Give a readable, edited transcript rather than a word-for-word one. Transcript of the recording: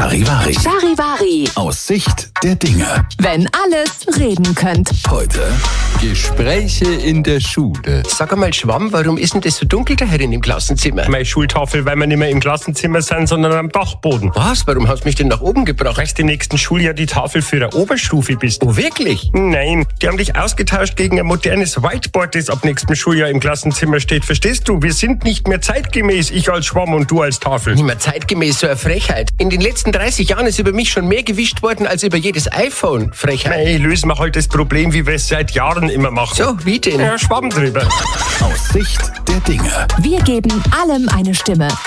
Charivari. Charivari. Aus Sicht der Dinge. Wenn alles reden könnt. Heute Gespräche in der Schule. Sag einmal, Schwamm, warum ist denn das so dunkel da herin im Klassenzimmer? Meine Schultafel, weil wir nicht mehr im Klassenzimmer sind, sondern am Dachboden. Was? Warum hast du mich denn nach oben gebracht? Weil du im nächsten Schuljahr die Tafel für eine Oberstufe bist. Oh, wirklich? Nein, die haben dich ausgetauscht gegen ein modernes Whiteboard, das ab nächstem Schuljahr im Klassenzimmer steht. Verstehst du? Wir sind nicht mehr zeitgemäß, ich als Schwamm und du als Tafel. Nicht mehr zeitgemäß, so eine Frechheit. In den letzten 30 Jahren ist über mich schon mehr gewischt worden als über jedes iPhone. Frechheit. Hey, lösen wir halt das Problem, wie wir es seit Jahren immer machen. So, wie denn? Ja, Schwamm drüber. aus Sicht der Dinge. Wir geben allem eine Stimme.